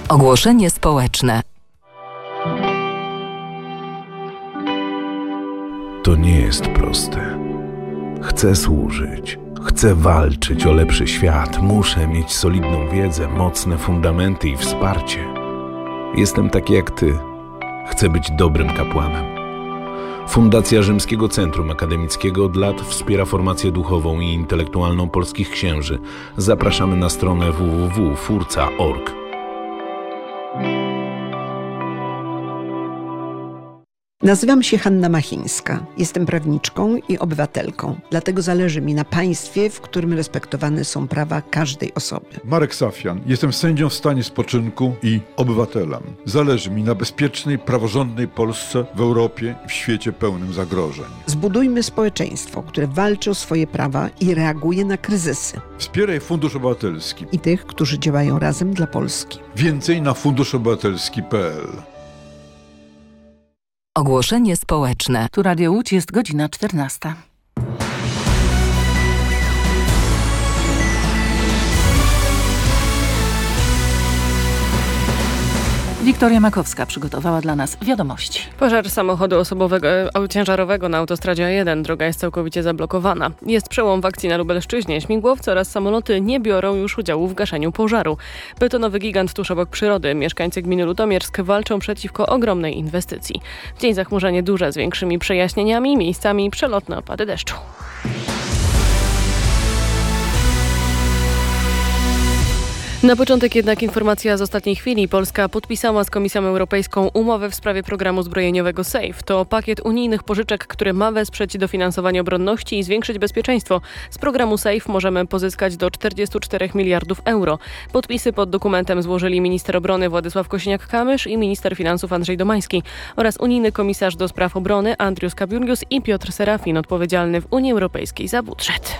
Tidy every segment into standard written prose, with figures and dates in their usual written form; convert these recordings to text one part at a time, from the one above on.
Ogłoszenie społeczne. To nie jest proste. Chcę służyć, chcę walczyć o lepszy świat, muszę mieć solidną wiedzę, mocne fundamenty i wsparcie. Jestem taki jak ty. Chcę być dobrym kapłanem. Fundacja Rzymskiego Centrum Akademickiego od lat wspiera formację duchową i intelektualną polskich księży. Zapraszamy na stronę www.furca.org. Nazywam się Hanna Machińska. Jestem prawniczką i obywatelką. Dlatego zależy mi na państwie, w którym respektowane są prawa każdej osoby. Marek Safian. Jestem sędzią w stanie spoczynku i obywatelem. Zależy mi na bezpiecznej, praworządnej Polsce w Europie i w świecie pełnym zagrożeń. Zbudujmy społeczeństwo, które walczy o swoje prawa i reaguje na kryzysy. Wspieraj Fundusz Obywatelski I tych, którzy działają razem dla Polski. Więcej na funduszobywatelski.pl. Ogłoszenie społeczne. Tu Radio Łódź, jest godzina 14. Wiktoria Makowska przygotowała dla nas wiadomości. Pożar samochodu osobowego ciężarowego na autostradzie A1. Droga jest całkowicie zablokowana. Jest przełom w akcji na Lubelszczyźnie. Śmigłowce oraz samoloty nie biorą już udziału w gaszeniu pożaru. Betonowy gigant tuż obok przyrody. Mieszkańcy gminy Lutomiersk walczą przeciwko ogromnej inwestycji. W dzień zachmurzenie duże z większymi przejaśnieniami, miejscami przelotne opady deszczu. Na początek jednak informacja z ostatniej chwili. Polska podpisała z Komisją Europejską umowę w sprawie programu zbrojeniowego SAFE. To pakiet unijnych pożyczek, który ma wesprzeć dofinansowanie obronności i zwiększyć bezpieczeństwo. Z programu SAFE możemy pozyskać do 44 miliardów euro. Podpisy pod dokumentem złożyli minister obrony Władysław Kosiniak-Kamysz i minister finansów Andrzej Domański oraz unijny komisarz do spraw obrony Andrius Kabiurius i Piotr Serafin, odpowiedzialny w Unii Europejskiej za budżet.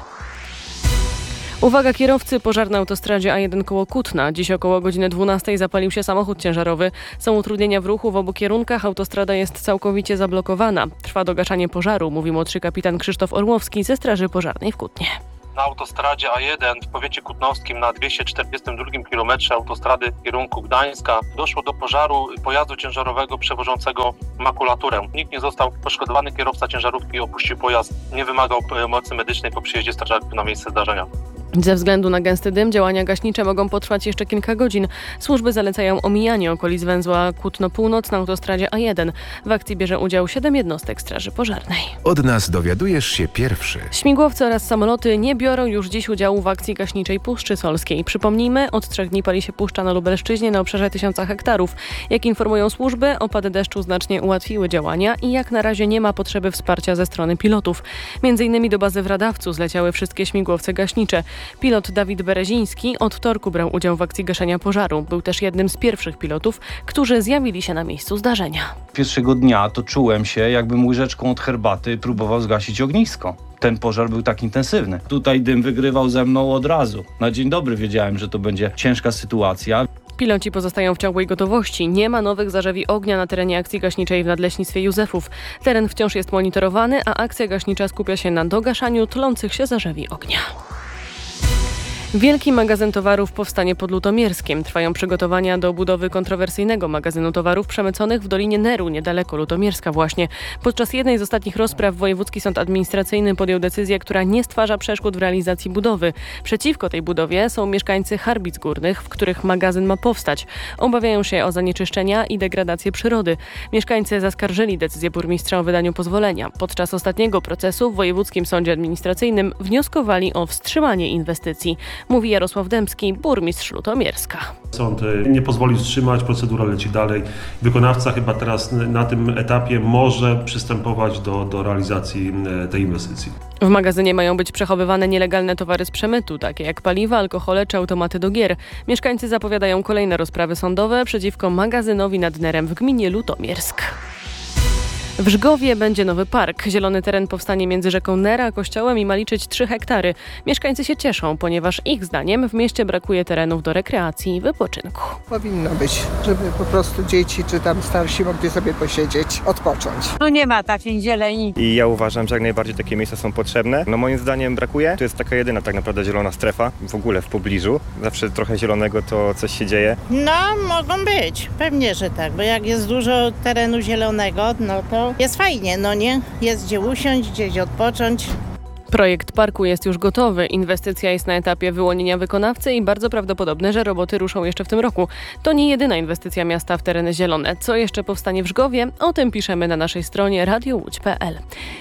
Uwaga kierowcy, pożar na autostradzie A1 koło Kutna. Dziś około godziny 12 zapalił się samochód ciężarowy. Są utrudnienia w ruchu w obu kierunkach. Autostrada jest całkowicie zablokowana. Trwa dogaszanie pożaru, mówi młodszy kapitan Krzysztof Orłowski ze Straży Pożarnej w Kutnie. Na autostradzie A1 w powiecie kutnowskim na 242 km autostrady w kierunku Gdańska doszło do pożaru pojazdu ciężarowego przewożącego makulaturę. Nikt nie został poszkodowany, kierowca ciężarówki opuścił pojazd, nie wymagał pomocy medycznej po przyjeździe strażaków na miejsce zdarzenia. Ze względu na gęsty dym działania gaśnicze mogą potrwać jeszcze kilka godzin. Służby zalecają omijanie okolic węzła Kutno Północ na autostradzie A1. W akcji bierze udział 7 jednostek Straży Pożarnej. Od nas dowiadujesz się pierwszy. Śmigłowce oraz samoloty nie biorą już dziś udziału w akcji gaśniczej Puszczy Solskiej. Przypomnijmy, od 3 dni pali się puszcza na Lubelszczyźnie na obszarze 1000 hektarów. Jak informują służby, opady deszczu znacznie ułatwiły działania i jak na razie nie ma potrzeby wsparcia ze strony pilotów. Między innymi do bazy w Radawcu zleciały wszystkie śmigłowce gaśnicze. Pilot Dawid Bereziński od wtorku brał udział w akcji gaszenia pożaru. Był też jednym z pierwszych pilotów, którzy zjawili się na miejscu zdarzenia. Pierwszego dnia to czułem się, jakbym łyżeczką od herbaty próbował zgasić ognisko. Ten pożar był tak intensywny. Tutaj dym wygrywał ze mną od razu. Na dzień dobry wiedziałem, że to będzie ciężka sytuacja. Piloci pozostają w ciągłej gotowości. Nie ma nowych zarzewi ognia na terenie akcji gaśniczej w Nadleśnictwie Józefów. Teren wciąż jest monitorowany, a akcja gaśnicza skupia się na dogaszaniu tlących się zarzewi ognia. Wielki magazyn towarów powstanie pod Lutomierskiem. Trwają przygotowania do budowy kontrowersyjnego magazynu towarów przemyconych w Dolinie Neru, niedaleko Lutomierska właśnie. Podczas jednej z ostatnich rozpraw Wojewódzki Sąd Administracyjny podjął decyzję, która nie stwarza przeszkód w realizacji budowy. Przeciwko tej budowie są mieszkańcy Harbic Górnych, w których magazyn ma powstać. Obawiają się o zanieczyszczenia i degradację przyrody. Mieszkańcy zaskarżyli decyzję burmistrza o wydaniu pozwolenia. Podczas ostatniego procesu w Wojewódzkim Sądzie Administracyjnym wnioskowali o wstrzymanie inwestycji. Mówi Jarosław Dębski, burmistrz Lutomierska. Sąd nie pozwolił wstrzymać, procedura leci dalej. Wykonawca chyba teraz na tym etapie może przystępować do realizacji tej inwestycji. W magazynie mają być przechowywane nielegalne towary z przemytu, takie jak paliwa, alkohole czy automaty do gier. Mieszkańcy zapowiadają kolejne rozprawy sądowe przeciwko magazynowi nad Nerem w gminie Lutomiersk. W Żgowie będzie nowy park. Zielony teren powstanie między rzeką Nera a kościołem i ma liczyć 3 hektary. Mieszkańcy się cieszą, ponieważ ich zdaniem w mieście brakuje terenów do rekreacji i wypoczynku. Powinno być, żeby po prostu dzieci czy tam starsi mogli sobie posiedzieć, odpocząć. Tu nie ma takiej zieleni. I ja uważam, że jak najbardziej takie miejsca są potrzebne. No moim zdaniem brakuje. To jest taka jedyna tak naprawdę zielona strefa w ogóle w pobliżu. Zawsze trochę zielonego to coś się dzieje. No mogą być, pewnie, że tak, bo jak jest dużo terenu zielonego, no to jest fajnie, no nie? Jest gdzie usiąść, gdzieś odpocząć. Projekt parku jest już gotowy. Inwestycja jest na etapie wyłonienia wykonawcy i bardzo prawdopodobne, że roboty ruszą jeszcze w tym roku. To nie jedyna inwestycja miasta w tereny zielone. Co jeszcze powstanie w Żgowie? O tym piszemy na naszej stronie radiowłódź.pl.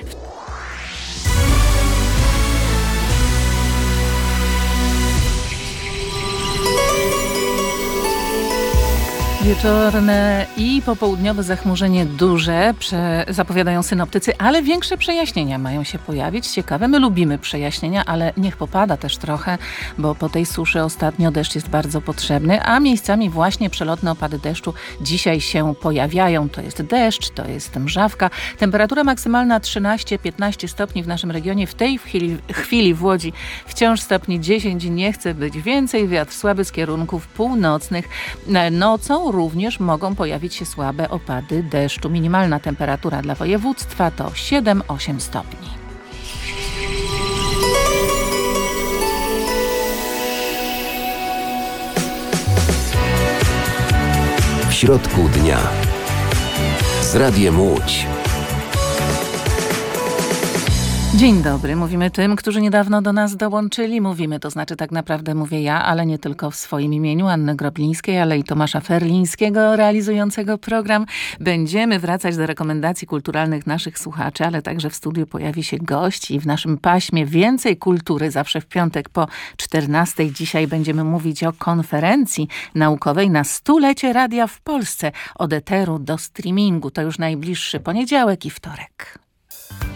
Wieczorne i popołudniowe zachmurzenie duże zapowiadają synoptycy, ale większe przejaśnienia mają się pojawić. Ciekawe, my lubimy przejaśnienia, ale niech popada też trochę, bo po tej suszy ostatnio deszcz jest bardzo potrzebny, a miejscami właśnie przelotne opady deszczu dzisiaj się pojawiają. To jest deszcz, to jest mrzawka. Temperatura maksymalna 13-15 stopni w naszym regionie. W tej chwili w Łodzi wciąż stopni 10, nie chce być więcej. Wiatr słaby z kierunków północnych. Nocą również mogą pojawić się słabe opady deszczu. Minimalna temperatura dla województwa to 7-8 stopni. W środku dnia z Radiem Łódź. Dzień dobry, mówimy tym, którzy niedawno do nas dołączyli. Mówimy, to znaczy tak naprawdę mówię ja, ale nie tylko w swoim imieniu, Anny Groblińskiej, ale i Tomasza Ferlińskiego realizującego program. Będziemy wracać do rekomendacji kulturalnych naszych słuchaczy, ale także w studiu pojawi się gość i w naszym paśmie więcej kultury, zawsze w piątek po 14:00. Dzisiaj będziemy mówić o konferencji naukowej na 100-lecie radia w Polsce. Od eteru do streamingu. To już najbliższy poniedziałek i wtorek.